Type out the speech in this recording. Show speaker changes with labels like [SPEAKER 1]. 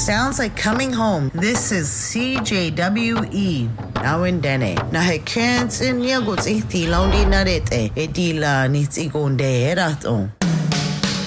[SPEAKER 1] sounds like coming home. This is CJWE. Nawindene. Na hekens in yagots iti laundi narete. Etila nitsi gonde eraton.